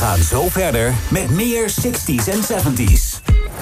gaan zo verder met meer 60s en 70s.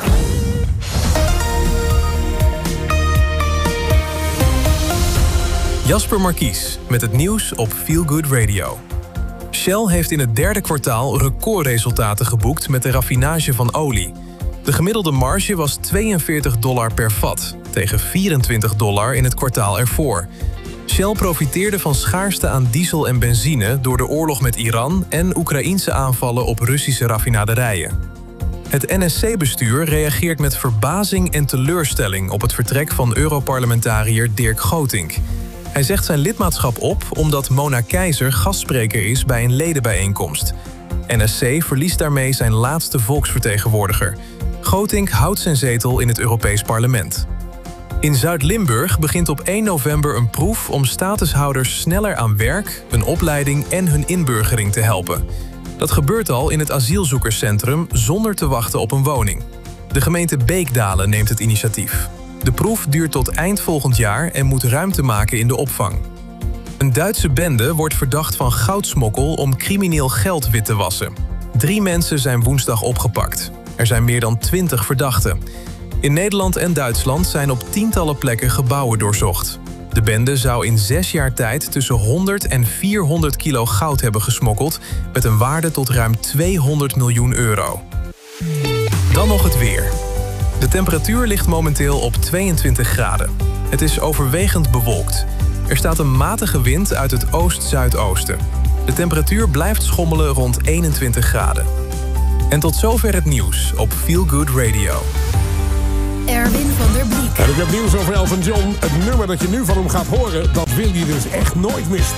Jasper Markies met het nieuws op Feel Good Radio. Shell heeft in het derde kwartaal recordresultaten geboekt met de raffinage van olie. De gemiddelde marge was $42 per vat, tegen $24 in het kwartaal ervoor. Shell profiteerde van schaarste aan diesel en benzine door de oorlog met Iran en Oekraïense aanvallen op Russische raffinaderijen. Het NSC-bestuur reageert met verbazing en teleurstelling op het vertrek van Europarlementariër Dirk Gootink. Hij zegt zijn lidmaatschap op omdat Mona Keizer gastspreker is bij een ledenbijeenkomst. NSC verliest daarmee zijn laatste volksvertegenwoordiger. Gootink houdt zijn zetel in het Europees Parlement. In Zuid-Limburg begint op 1 november een proef om statushouders sneller aan werk, een opleiding en hun inburgering te helpen. Dat gebeurt al in het asielzoekerscentrum zonder te wachten op een woning. De gemeente Beekdalen neemt het initiatief. De proef duurt tot eind volgend jaar en moet ruimte maken in de opvang. Een Duitse bende wordt verdacht van goudsmokkel om crimineel geld wit te wassen. 3 mensen zijn woensdag opgepakt. Er zijn meer dan 20 verdachten. In Nederland en Duitsland zijn op tientallen plekken gebouwen doorzocht. De bende zou in 6 jaar tijd tussen 100 en 400 kilo goud hebben gesmokkeld, met een waarde tot ruim €200 miljoen. Dan nog het weer. De temperatuur ligt momenteel op 22 graden. Het is overwegend bewolkt. Er staat een matige wind uit het oost-zuidoosten. De temperatuur blijft schommelen rond 21 graden. En tot zover het nieuws op Feel Good Radio. Erwin van der Bliek. En ik heb nieuws over Elton John. Het nummer dat je nu van hem gaat horen, dat wil je dus echt nooit missen.